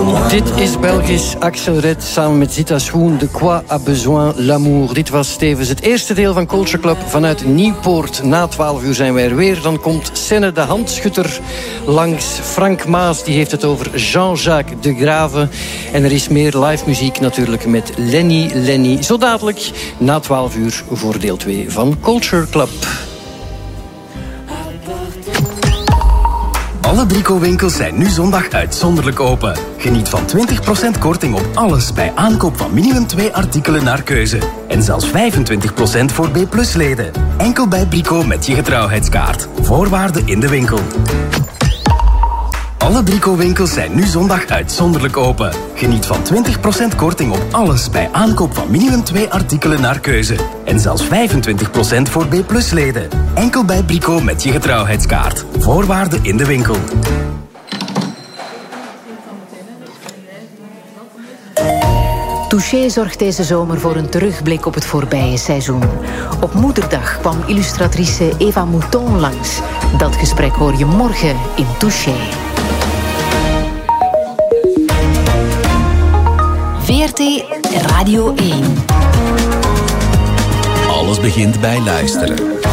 Dit is Belgisch Axel Red samen met Zita Swoon. De Quoi a besoin l'amour. Dit was tevens het eerste deel van Culture Club vanuit Nieuwpoort. Na 12 uur zijn wij er weer. Dan komt Senne de Handschutter langs. Frank Maas die heeft het over Jean-Jacques de Grave. En er is meer live muziek natuurlijk met Lenny. Zo dadelijk na 12 uur voor deel 2 van Culture Club. Alle Brico-winkels zijn nu zondag uitzonderlijk open. Geniet van 20% korting op alles bij aankoop van minimum 2 artikelen naar keuze. En zelfs 25% voor B+-leden. Enkel bij Brico met je getrouwheidskaart. Voorwaarden in de winkel. Alle Brico-winkels zijn nu zondag uitzonderlijk open. Geniet van 20% korting op alles bij aankoop van minimum 2 artikelen naar keuze. En zelfs 25% voor B+-leden. Enkel bij Brico met je getrouwheidskaart. Voorwaarden in de winkel. Touché zorgt deze zomer voor een terugblik op het voorbije seizoen. Op Moederdag kwam illustratrice Eva Mouton langs. Dat gesprek hoor je morgen in Touché. VRT Radio 1. Alles begint bij luisteren.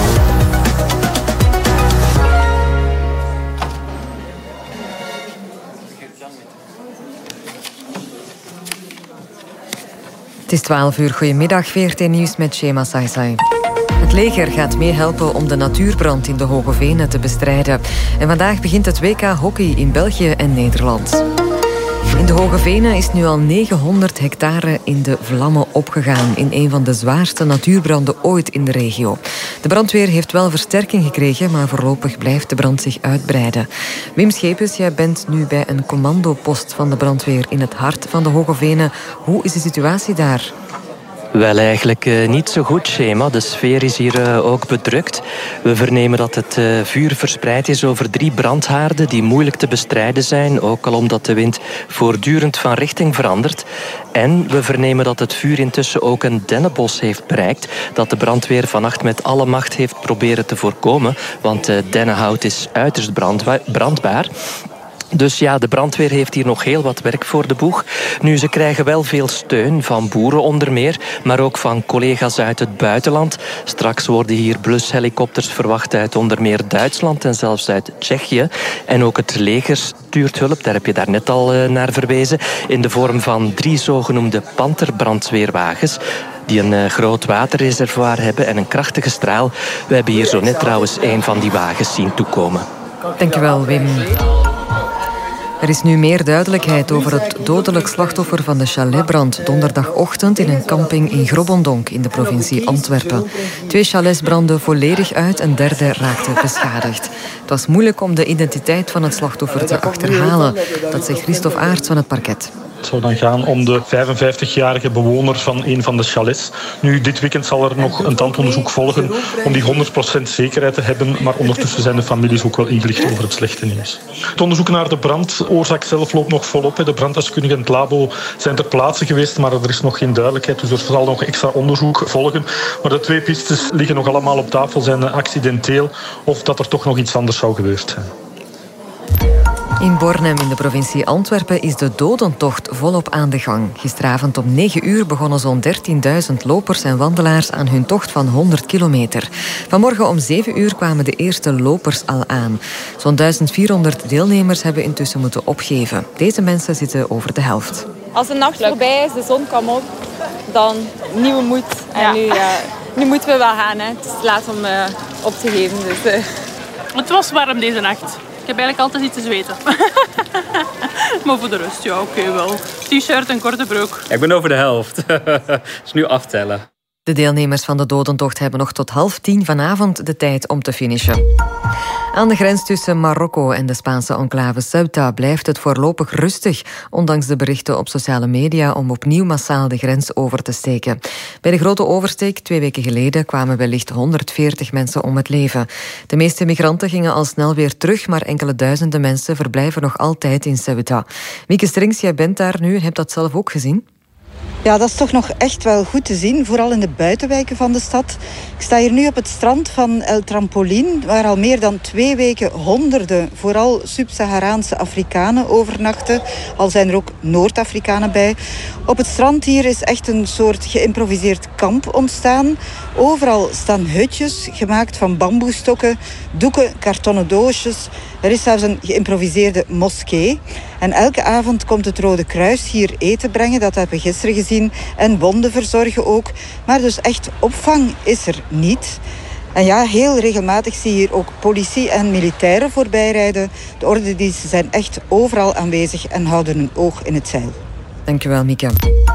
Het is 12 uur. Goedemiddag, VRT Nieuws met Shema Saisai. Het leger gaat meehelpen om de natuurbrand in de Hoge Venen te bestrijden. En vandaag begint het WK hockey in België en Nederland. In de Hoge Venen is nu al 900 hectare in de vlammen opgegaan in een van de zwaarste natuurbranden ooit in de regio. De brandweer heeft wel versterking gekregen, maar voorlopig blijft de brand zich uitbreiden. Wim Schepens, jij bent nu bij een commandopost van de brandweer in het hart van de Hoge Venen. Hoe is de situatie daar? Wel, eigenlijk niet zo goed, Schema. De sfeer is hier ook bedrukt. We vernemen dat het vuur verspreid is over 3 brandhaarden die moeilijk te bestrijden zijn, ook al omdat de wind voortdurend van richting verandert. En we vernemen dat het vuur intussen ook een dennenbos heeft bereikt, dat de brandweer vannacht met alle macht heeft proberen te voorkomen, want dennenhout is uiterst brandbaar. Dus ja, de brandweer heeft hier nog heel wat werk voor de boeg. Nu, ze krijgen wel veel steun van boeren onder meer, maar ook van collega's uit het buitenland. Straks worden hier blushelikopters verwacht uit onder meer Duitsland en zelfs uit Tsjechië. En ook het leger stuurt hulp, daar heb je daar net al naar verwezen, in de vorm van 3 zogenoemde panterbrandweerwagens die een groot waterreservoir hebben en een krachtige straal. We hebben hier zo net trouwens een van die wagens zien toekomen. Dankjewel, Wim. Er is nu meer duidelijkheid over het dodelijk slachtoffer van de chaletbrand donderdagochtend in een camping in Grobondonk in de provincie Antwerpen. 2 chalets brandden volledig uit, een derde raakte beschadigd. Het was moeilijk om de identiteit van het slachtoffer te achterhalen. Dat zegt Christophe Aerts van het parket. Het zou dan gaan om de 55-jarige bewoner van een van de chalets. Nu, dit weekend zal er nog een tandonderzoek volgen om die 100% zekerheid te hebben, maar ondertussen zijn de families ook wel ingelicht over het slechte nieuws. Het onderzoek naar de brandoorzaak zelf loopt nog volop. De branddeskundigen en het labo zijn ter plaatse geweest, maar er is nog geen duidelijkheid, dus er zal nog extra onderzoek volgen. Maar de 2 pistes liggen nog allemaal op tafel, zijn accidenteel of dat er toch nog iets anders zou gebeurd zijn. In Bornem in de provincie Antwerpen is de dodentocht volop aan de gang. Gisteravond om 9 uur begonnen zo'n 13.000 lopers en wandelaars aan hun tocht van 100 kilometer. Vanmorgen om 7 uur kwamen de eerste lopers al aan. Zo'n 1400 deelnemers hebben intussen moeten opgeven. Deze mensen zitten over de helft. Als de nacht voorbij is, de zon kwam op, dan nieuwe moed. En nu moeten we wel gaan. Hè. Het is laat om op te geven. Dus, Het was warm deze nacht. Ik heb eigenlijk altijd iets te zweten. Maar voor de rest, ja, oké, wel. T-shirt en korte broek. Ik ben over de helft. Dus nu aftellen. De deelnemers van de dodentocht hebben nog tot 9:30 vanavond de tijd om te finishen. Aan de grens tussen Marokko en de Spaanse enclave Ceuta blijft het voorlopig rustig, ondanks de berichten op sociale media om opnieuw massaal de grens over te steken. Bij de grote oversteek 2 weken geleden kwamen wellicht 140 mensen om het leven. De meeste migranten gingen al snel weer terug, maar enkele duizenden mensen verblijven nog altijd in Ceuta. Mieke Strings, jij bent daar nu, hebt dat zelf ook gezien? Ja, dat is toch nog echt wel goed te zien, vooral in de buitenwijken van de stad. Ik sta hier nu op het strand van El Trampolín, waar al meer dan 2 weken honderden, vooral Sub-Saharaanse Afrikanen overnachten. Al zijn er ook Noord-Afrikanen bij. Op het strand hier is echt een soort geïmproviseerd kamp ontstaan. Overal staan hutjes, gemaakt van bamboestokken, doeken, kartonnen doosjes. Er is zelfs een geïmproviseerde moskee. En elke avond komt het Rode Kruis hier eten brengen, dat hebben we gisteren gezien. En wonden verzorgen ook. Maar dus echt opvang is er niet. En ja, heel regelmatig zie je hier ook politie en militairen voorbijrijden. De ordendiensten zijn echt overal aanwezig en houden hun oog in het zeil. Dankjewel, Mieke.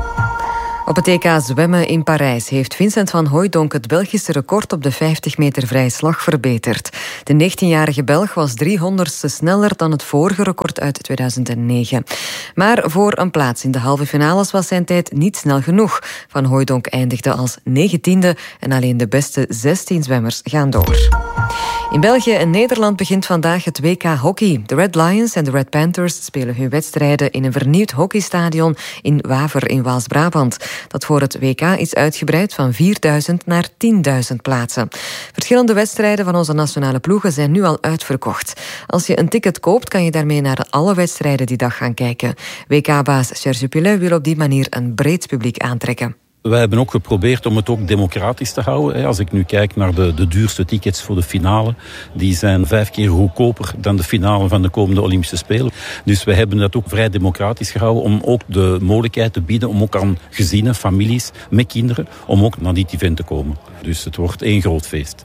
Op het EK zwemmen in Parijs heeft Vincent van Hooijdonk het Belgische record op de 50 meter vrije slag verbeterd. De 19-jarige Belg was 300ste sneller dan het vorige record uit 2009. Maar voor een plaats in de halve finales was zijn tijd niet snel genoeg. Van Hooijdonk eindigde als 19e en alleen de beste 16 zwemmers gaan door. In België en Nederland begint vandaag het WK hockey. De Red Lions en de Red Panthers spelen hun wedstrijden in een vernieuwd hockeystadion in Waver in Waals-Brabant. Dat voor het WK is uitgebreid van 4.000 naar 10.000 plaatsen. Verschillende wedstrijden van onze nationale ploegen zijn nu al uitverkocht. Als je een ticket koopt, kan je daarmee naar alle wedstrijden die dag gaan kijken. WK-baas Serge Pullet wil op die manier een breed publiek aantrekken. Wij hebben ook geprobeerd om het ook democratisch te houden. Als ik nu kijk naar de duurste tickets voor de finale, die zijn 5 keer goedkoper dan de finale van de komende Olympische Spelen. Dus wij hebben dat ook vrij democratisch gehouden om ook de mogelijkheid te bieden om ook aan gezinnen, families met kinderen, om ook naar dit event te komen. Dus het wordt één groot feest.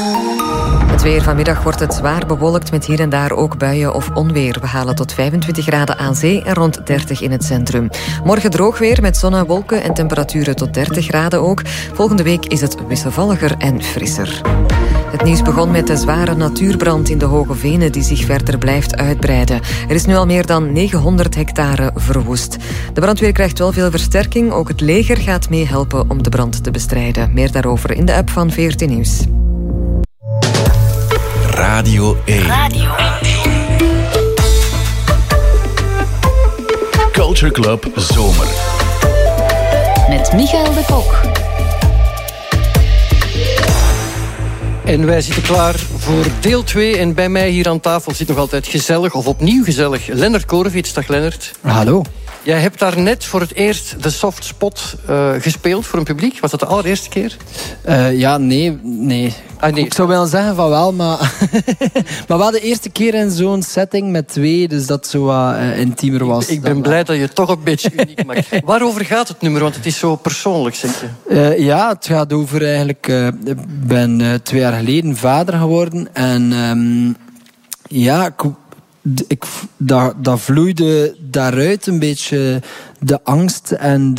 Het weer vanmiddag wordt het zwaar bewolkt met hier en daar ook buien of onweer. We halen tot 25 graden aan zee en rond 30 in het centrum. Morgen droog weer met zon en wolken en temperaturen tot 30 graden ook. Volgende week is het wisselvalliger en frisser. Het nieuws begon met de zware natuurbrand in de Hoge Venen die zich verder blijft uitbreiden. Er is nu al meer dan 900 hectare verwoest. De brandweer krijgt wel veel versterking. Ook het leger gaat meehelpen om de brand te bestrijden. Meer daarover in de app van VRT Nieuws. Radio 1. Culture Club Zomer. Met Michael de Kok. En wij zitten klaar voor deel 2. En bij mij hier aan tafel zit nog altijd gezellig, of opnieuw gezellig, Lennart Korevits. Dag Lennart. Hallo. Jij hebt daar net voor het eerst de soft spot gespeeld voor een publiek. Was dat de allereerste keer? Ja, nee. Ah, nee. Ik zou wel zeggen van wel, maar... maar wel de eerste keer in zo'n setting met 2, dus dat zo wat intiemer was. Ik ben blij dat je het toch een beetje uniek maakt. Waarover gaat het nummer? Want het is zo persoonlijk, zeg je. Ja, het gaat over eigenlijk... ik ben 2 jaar geleden vader geworden. En dat vloeide daaruit een beetje de angst en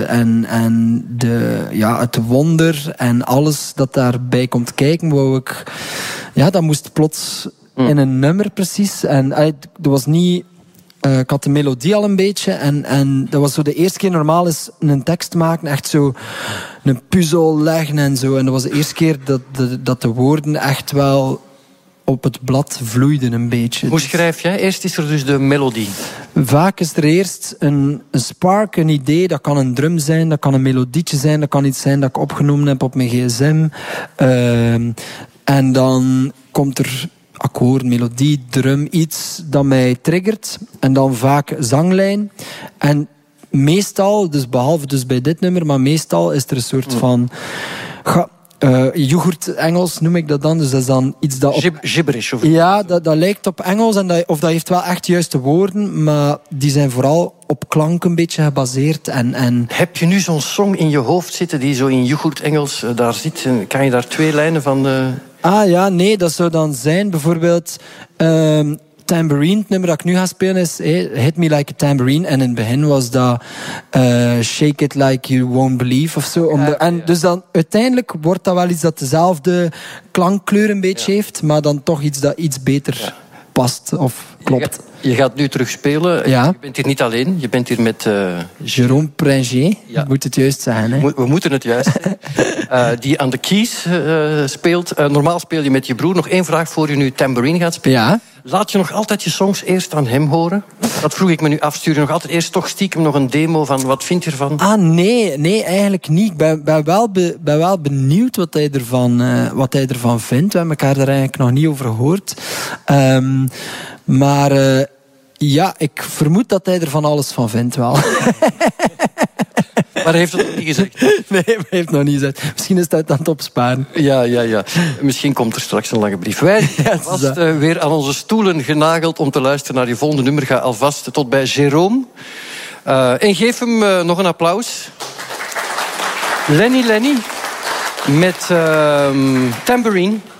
het wonder en alles dat daarbij komt kijken, wou ik... Ja, dat moest plots in een nummer precies. En dat was niet... ik had de melodie al een beetje en dat was zo de eerste keer normaal is een tekst maken, echt zo een puzzel leggen en zo. En dat was de eerste keer dat de woorden echt wel op het blad vloeiden een beetje. Hoe schrijf jij? Eerst is er dus de melodie. Vaak is er eerst een spark, een idee. Dat kan een drum zijn, dat kan een melodietje zijn, dat kan iets zijn dat ik opgenomen heb op mijn gsm. En dan komt er akkoord, melodie, drum, iets dat mij triggert. En dan vaak zanglijn. En meestal, dus behalve dus bij dit nummer, maar meestal is er een soort van... yoghurt Engels noem ik dat dan. Dus dat is dan iets dat... Gibberish. Of ja, dat lijkt op Engels. Of dat heeft wel echt juiste woorden. Maar die zijn vooral op klank een beetje gebaseerd. En... Heb je nu zo'n song in je hoofd zitten die zo in yoghurt Engels daar zit? Kan je daar 2 lijnen van... Ah ja, nee, dat zou dan zijn bijvoorbeeld... Tambourine, het nummer dat ik nu ga spelen is Hit Me Like a Tambourine. En in het begin was dat Shake It Like You Won't Believe of zo. En dus dan uiteindelijk wordt dat wel iets dat dezelfde klankkleur een beetje heeft, maar dan toch iets dat iets beter past. Of Klopt. Je gaat nu terug spelen. Ja. Je bent hier niet alleen. Je bent hier met... Jérôme Pringier. Ja. Ik moet het juist zeggen. Hè. We moeten het juist zeggen. Die aan de keys speelt. Normaal speel je met je broer. Nog één vraag voor je nu tambourine gaat spelen. Ja. Laat je nog altijd je songs eerst aan hem horen? Dat vroeg ik me nu af. Stuur je nog altijd eerst toch stiekem nog een demo van wat vind je ervan? Nee, eigenlijk niet. Ik ben wel benieuwd wat hij ervan vindt. We hebben elkaar daar eigenlijk nog niet over gehoord. Maar ik vermoed dat hij er van alles van vindt wel. Maar hij heeft het nog niet gezegd. Nee, hij heeft het nog niet gezegd. Misschien is het aan het opsparen. Ja. Misschien komt er straks een lange brief. Wij zijn vast weer aan onze stoelen genageld om te luisteren naar je volgende nummer. Ga alvast tot bij Jérôme. En geef hem nog een applaus. Lenny met Tambourine.